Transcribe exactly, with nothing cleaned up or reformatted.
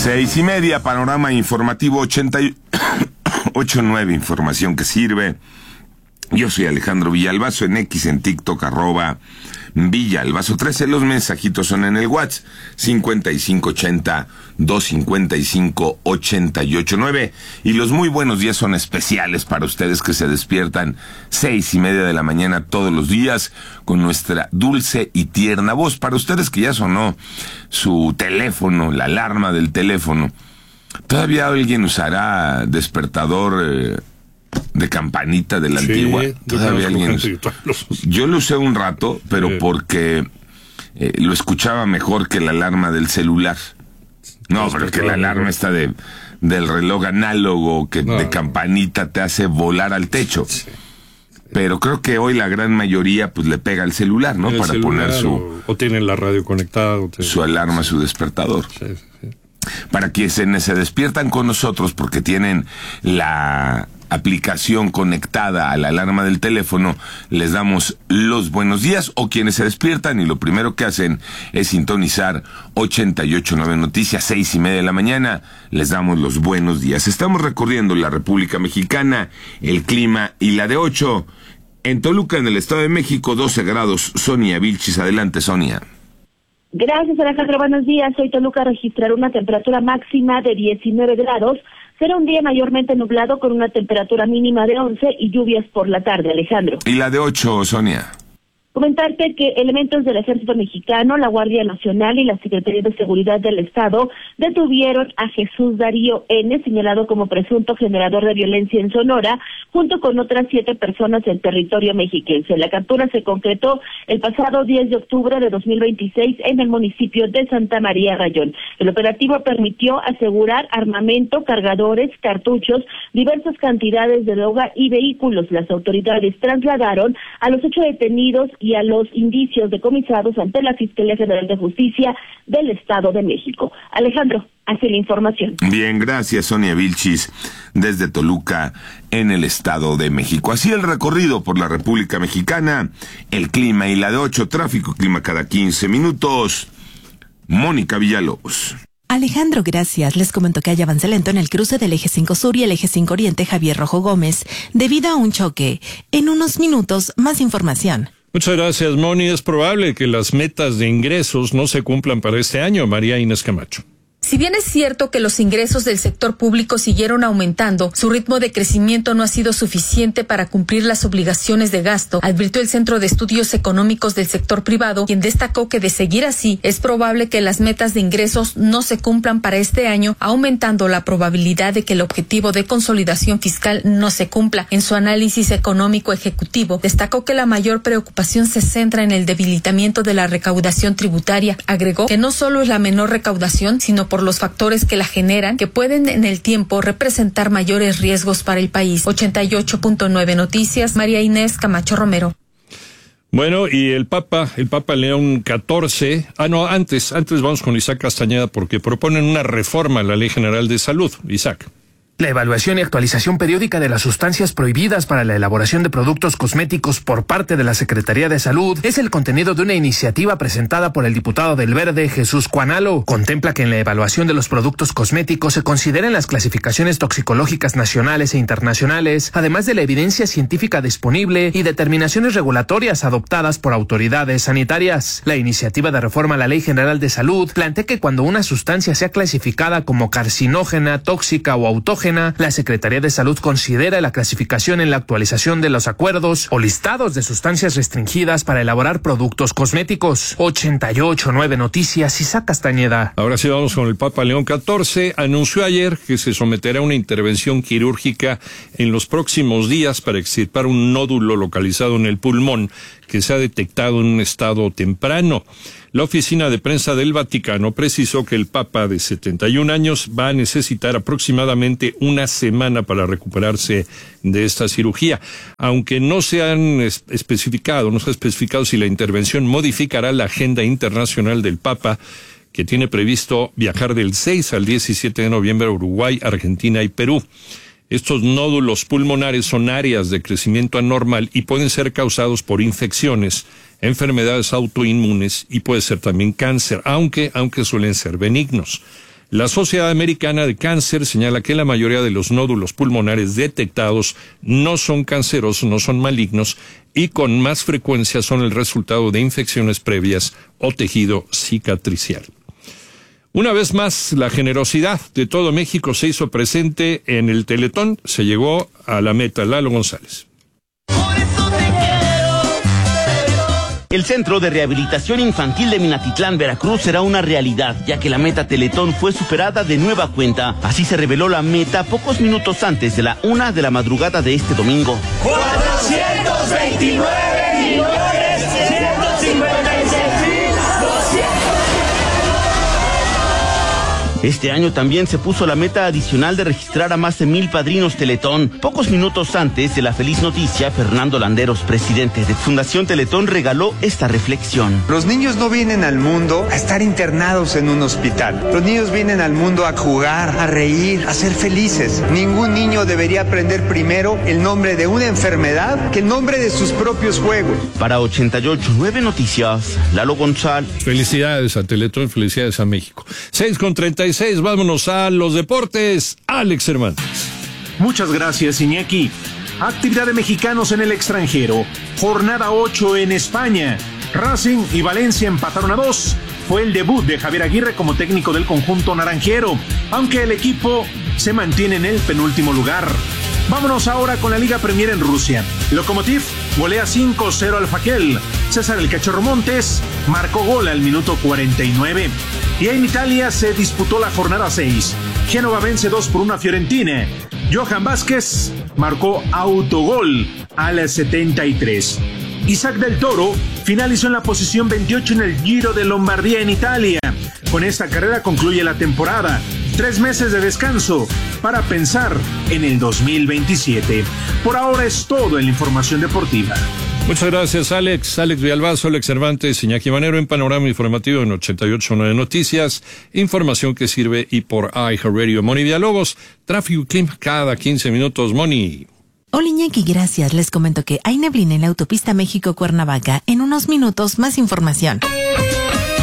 Seis y media, panorama informativo ochenta y ocho nueve, información que sirve. Yo soy Alejandro Villalbazo, en X, en TikTok, arroba Villalbazo trece. Los mensajitos son en el WhatsApp, cincuenta y cinco ochenta, doscientos cincuenta y cinco, ochenta y ocho nueve. Y los muy buenos días son especiales para ustedes que se despiertan seis y media de la mañana todos los días con nuestra dulce y tierna voz. Para ustedes que ya sonó su teléfono, la alarma del teléfono, ¿todavía alguien usará despertador eh, de campanita de la sí, antigua? Todavía alguien. Yo lo usé un rato, pero sí, porque eh, lo escuchaba mejor que la alarma del celular. No, pero es que la alarma está de del reloj análogo que no, de campanita te hace volar al techo. Sí. Pero creo que hoy la gran mayoría pues le pega al celular, ¿no? Para celular, poner su o, o tienen la radio conectada, o su alarma, su despertador. Sí, sí, sí. Para quienes se, se despiertan con nosotros porque tienen la aplicación conectada a la alarma del teléfono, les damos los buenos días, o quienes se despiertan y lo primero que hacen es sintonizar ochenta y ocho nueve Noticias, seis y media de la mañana, les damos los buenos días. Estamos recorriendo la República Mexicana, el clima y la de ocho. En Toluca, en el Estado de México, doce grados. Sonia Vilchis, adelante, Sonia. Gracias, Alejandro. Buenos días. Hoy Toluca registrará una temperatura máxima de diecinueve grados. Será un día mayormente nublado con una temperatura mínima de once y lluvias por la tarde, Alejandro. ¿Y la de ocho, Sonia? Comentarte que elementos del Ejército Mexicano, la Guardia Nacional y la Secretaría de Seguridad del Estado detuvieron a Jesús Darío N., señalado como presunto generador de violencia en Sonora, junto con otras siete personas en territorio mexiquense. La captura se concretó el pasado diez de octubre de dos mil veintiséis en el municipio de Santa María Rayón. El operativo permitió asegurar armamento, cargadores, cartuchos, diversas cantidades de droga y vehículos. Las autoridades trasladaron a los ocho detenidos y a los indicios decomisados ante la Fiscalía General de Justicia del Estado de México. Alejandro, así la información. Bien, gracias, Sonia Vilchis, desde Toluca, en el Estado de México. Así el recorrido por la República Mexicana, el clima y la de ocho, tráfico, clima cada quince minutos. Mónica Villalobos. Alejandro, gracias. Les comento que hay avance lento en el cruce del Eje cinco Sur y el Eje cinco Oriente Javier Rojo Gómez, debido a un choque. En unos minutos, más información. Muchas gracias, Moni. Es probable que las metas de ingresos no se cumplan para este año. María Inés Camacho. Si bien es cierto que los ingresos del sector público siguieron aumentando, su ritmo de crecimiento no ha sido suficiente para cumplir las obligaciones de gasto, advirtió el Centro de Estudios Económicos del Sector Privado, quien destacó que de seguir así, es probable que las metas de ingresos no se cumplan para este año, aumentando la probabilidad de que el objetivo de consolidación fiscal no se cumpla. En su análisis económico ejecutivo, destacó que la mayor preocupación se centra en el debilitamiento de la recaudación tributaria. Agregó que no solo es la menor recaudación, sino por por los factores que la generan, que pueden en el tiempo representar mayores riesgos para el país. ochenta y ocho punto nueve Noticias, María Inés Camacho Romero. Bueno, y el Papa, el Papa León catorce, ah no, antes, antes vamos con Isaac Castañeda porque proponen una reforma a la Ley General de Salud. Isaac. La evaluación y actualización periódica de las sustancias prohibidas para la elaboración de productos cosméticos por parte de la Secretaría de Salud es el contenido de una iniciativa presentada por el diputado del Verde, Jesús Cuanalo. Contempla que en la evaluación de los productos cosméticos se consideren las clasificaciones toxicológicas nacionales e internacionales, además de la evidencia científica disponible y determinaciones regulatorias adoptadas por autoridades sanitarias. La iniciativa de reforma a la Ley General de Salud plantea que cuando una sustancia sea clasificada como carcinógena, tóxica o autógena, la Secretaría de Salud considera la clasificación en la actualización de los acuerdos o listados de sustancias restringidas para elaborar productos cosméticos. ochenta y ocho nueve Noticias, Isaac Castañeda. Ahora sí vamos con el Papa León catorce. Anunció ayer que se someterá a una intervención quirúrgica en los próximos días para extirpar un nódulo localizado en el pulmón que se ha detectado en un estado temprano. La oficina de prensa del Vaticano precisó que el Papa de setenta y un años va a necesitar aproximadamente una semana para recuperarse de esta cirugía, aunque no se han especificado, no se ha especificado si la intervención modificará la agenda internacional del Papa, que tiene previsto viajar del seis al diecisiete de noviembre a Uruguay, Argentina y Perú. Estos nódulos pulmonares son áreas de crecimiento anormal y pueden ser causados por infecciones, enfermedades autoinmunes y puede ser también cáncer, aunque, aunque suelen ser benignos. La Sociedad Americana de Cáncer señala que la mayoría de los nódulos pulmonares detectados no son cancerosos, no son malignos y con más frecuencia son el resultado de infecciones previas o tejido cicatricial. Una vez más, la generosidad de todo México se hizo presente en el Teletón. Se llegó a la meta. Lalo González. El Centro de Rehabilitación Infantil de Minatitlán, Veracruz, será una realidad, ya que la meta Teletón fue superada de nueva cuenta. Así se reveló la meta pocos minutos antes de la una de la madrugada de este domingo. cuatrocientos veintinueve millones ciento cincuenta y seis mil doscientos. Este año también se puso la meta adicional de registrar a más de mil padrinos Teletón. Pocos minutos antes de la feliz noticia, Fernando Landeros, presidente de Fundación Teletón, regaló esta reflexión. Los niños no vienen al mundo a estar internados en un hospital. Los niños vienen al mundo a jugar, a reír, a ser felices. Ningún niño debería aprender primero el nombre de una enfermedad que el nombre de sus propios juegos. Para ochenta y ocho punto nueve Noticias, Lalo González. Felicidades a Teletón, felicidades a México. seis con treinta y seis, vámonos a los deportes. Alex Cervantes. Muchas gracias, Iñaki. Actividad de mexicanos en el extranjero. Jornada ocho en España. Racing y Valencia empataron a dos. Fue el debut de Javier Aguirre como técnico del conjunto naranjero, aunque el equipo se mantiene en el penúltimo lugar. Vámonos ahora con la Liga Premier en Rusia. Lokomotiv golea cinco cero al Fakel. César el Cachorro Montes marcó gol al minuto cuarenta y nueve. Y en Italia se disputó la jornada seis. Génova vence dos por uno a Fiorentina. Johan Vázquez marcó autogol al setenta y tres. Isaac del Toro finalizó en la posición veintiocho en el Giro de Lombardía en Italia. Con esta carrera concluye la temporada. Tres meses de descanso para pensar en el dos mil veintisiete. Por ahora es todo en la información deportiva. Muchas gracias, Alex. Alex Villalbazo, Alex Cervantes, Iñaki Manero en Panorama Informativo en ochenta y ocho punto nueve Noticias. Información que sirve y por iHeartRadio. Moni Villalobos, tráfico y clima cada quince minutos. Moni. Hola, Iñaki, gracias. Les comento que hay neblina en la autopista México-Cuernavaca. En unos minutos, más información.